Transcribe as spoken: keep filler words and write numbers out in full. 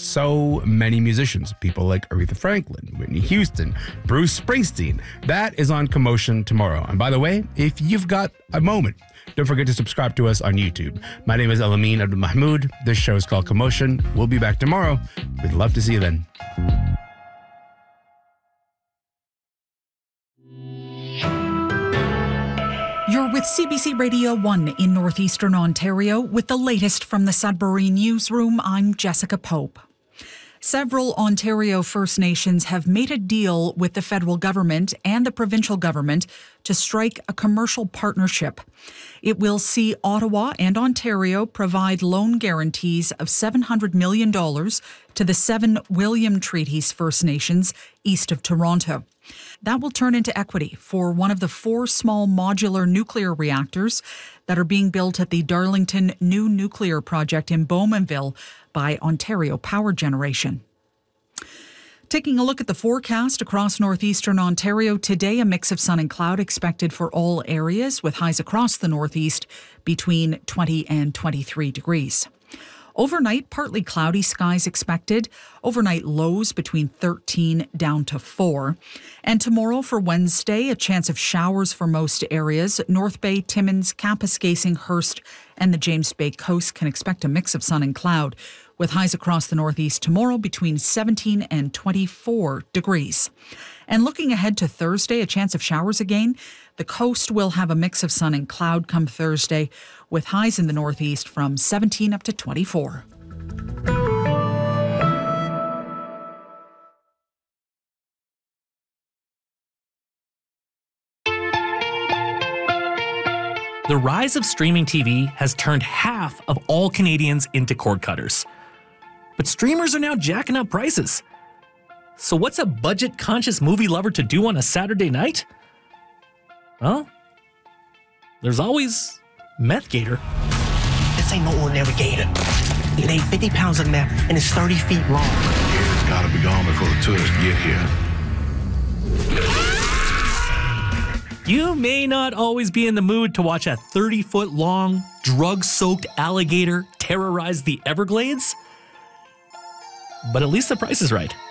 so many musicians, people like Aretha Franklin, Whitney Houston, Bruce Springsteen. That is on Commotion tomorrow. And by the way, if you've got a moment, don't forget to subscribe to us on YouTube. My name is Elamin Abdul Mahmoud. This show is called Commotion. We'll be back tomorrow. We'd love to see you then. You're with C B C Radio one in Northeastern Ontario with the latest from the Sudbury Newsroom. I'm Jessica Pope. Several Ontario First Nations have made a deal with the federal government and the provincial government to strike a commercial partnership. It will see Ottawa and Ontario provide loan guarantees of seven hundred million dollars to the seven William Treaties First Nations east of Toronto. That will turn into equity for one of the four small modular nuclear reactors that are being built at the Darlington New Nuclear Project in Bowmanville by Ontario Power Generation. Taking a look at the forecast across northeastern Ontario today, a mix of sun and cloud expected for all areas with highs across the northeast between twenty and twenty-three degrees. Overnight, partly cloudy skies expected. Overnight lows between thirteen down to four. And tomorrow for Wednesday, a chance of showers for most areas. North Bay, Timmins, Kapuskasing, Hearst, and the James Bay coast can expect a mix of sun and cloud, with highs across the northeast tomorrow between seventeen and twenty-four degrees. And looking ahead to Thursday, a chance of showers again. The coast will have a mix of sun and cloud come Thursday, with highs in the northeast from seventeen up to twenty-four. The rise of streaming T V has turned half of all Canadians into cord cutters. But streamers are now jacking up prices. So what's a budget-conscious movie lover to do on a Saturday night? Well, there's always Meth Gator. This ain't no ordinary gator. It ain't fifty pounds of meth, and it's thirty feet long. Gator's gotta be gone before the tourists get here. You may not always be in the mood to watch a thirty-foot-long, drug-soaked alligator terrorize the Everglades, but at least the price is right.